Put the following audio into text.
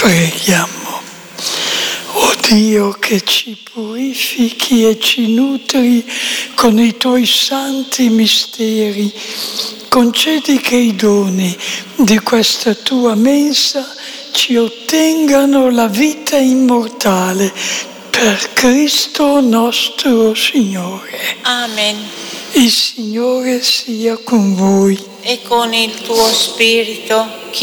Preghiamo. O Dio, che ci purifichi e ci nutri con i tuoi santi misteri, concedi che i doni di questa tua mensa ci ottengano la vita immortale per Cristo nostro Signore. Amen. Il Signore sia con voi. E con il tuo spirito.